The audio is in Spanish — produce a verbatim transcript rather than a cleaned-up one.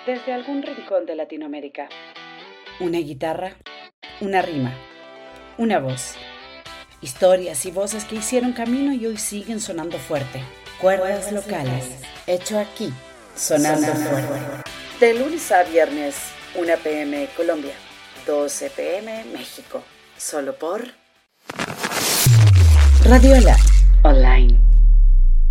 desde algún rincón de Latinoamérica. Una guitarra, una rima, una voz. Historias y voces que hicieron camino y hoy siguen sonando fuerte. Cuerdas locales, hecho aquí, sonando fuerte. De lunes a viernes, una pe eme Colombia, doce pe eme México. Solo por Radiola Online.